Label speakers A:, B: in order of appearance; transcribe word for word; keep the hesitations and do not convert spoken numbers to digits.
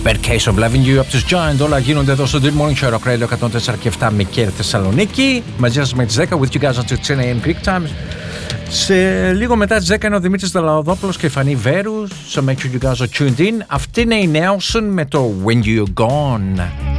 A: Bad Case of Loving You από τους Giant. Όλα γίνονται εδώ στο Good Morning Show Rock Radio εκατόν τέσσερα και επτά με κέρ Θεσσαλονίκη. Μαζί σας με τις δέκα with you guys until ten a.m. Greek time. Σε λίγο μετά τις δέκα είναι ο Δημήτρης Δελαοδόπουλος και η Φανή Βέρου. So make sure you guys are tuned in. Αυτή είναι η Nelson με το When You're Gone.